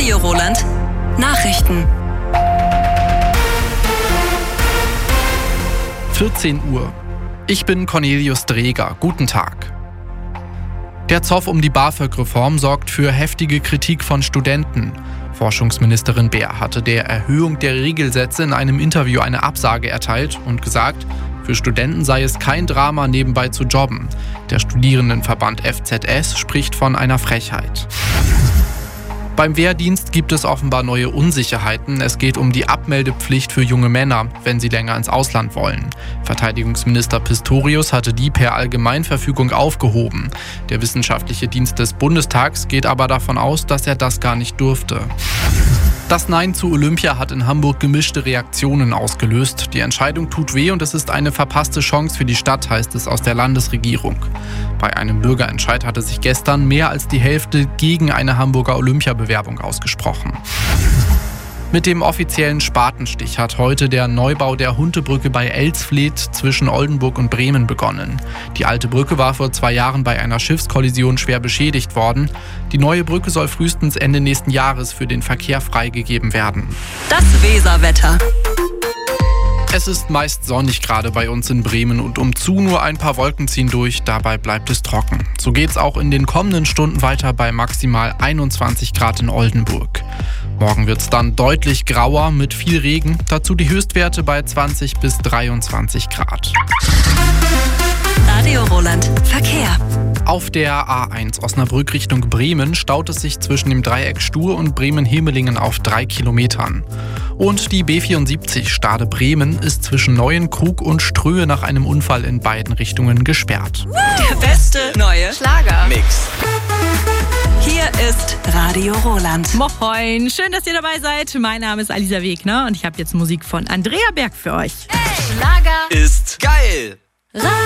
Radio Roland. Nachrichten. 14 Uhr. Ich bin Cornelius Dreger. Guten Tag. Der Zoff um die BAföG-Reform sorgt für heftige Kritik von Studenten. Forschungsministerin Baer hatte der Erhöhung der Regelsätze in einem Interview eine Absage erteilt und gesagt, für Studenten sei es kein Drama, nebenbei zu jobben. Der Studierendenverband FZS spricht von einer Frechheit. Beim Wehrdienst gibt es offenbar neue Unsicherheiten. Es geht um die Abmeldepflicht für junge Männer, wenn sie länger ins Ausland wollen. Verteidigungsminister Pistorius hatte die per Allgemeinverfügung aufgehoben. Der wissenschaftliche Dienst des Bundestags geht aber davon aus, dass er das gar nicht durfte. Das Nein zu Olympia hat in Hamburg gemischte Reaktionen ausgelöst. Die Entscheidung tut weh und es ist eine verpasste Chance für die Stadt, heißt es aus der Landesregierung. Bei einem Bürgerentscheid hatte sich gestern mehr als die Hälfte gegen eine Hamburger Olympiabewerbung ausgesprochen. Mit dem offiziellen Spatenstich hat heute der Neubau der Huntebrücke bei Elsfleth zwischen Oldenburg und Bremen begonnen. Die alte Brücke war vor 2 Jahren bei einer Schiffskollision schwer beschädigt worden. Die neue Brücke soll frühestens Ende nächsten Jahres für den Verkehr freigegeben werden. Das Weserwetter. Es ist meist sonnig gerade bei uns in Bremen und umzu nur ein paar Wolken ziehen durch, dabei bleibt es trocken. So geht's auch in den kommenden Stunden weiter bei maximal 21 Grad in Oldenburg. Morgen wird's dann deutlich grauer mit viel Regen, dazu die Höchstwerte bei 20 bis 23 Grad. Radio Roland. Verkehr. Auf der A1 Osnabrück Richtung Bremen staut es sich zwischen dem Dreieck Stur und Bremen-Hemelingen auf 3 Kilometern. Und die B74 Stade-Bremen ist zwischen Neuenkrug und Ströhe nach einem Unfall in beiden Richtungen gesperrt. Der beste neue Schlager-Mix. Hier ist Radio Roland. Moin, schön, dass ihr dabei seid. Mein Name ist Alisa Wegner und ich habe jetzt Musik von Andrea Berg für euch. Schlager ist geil.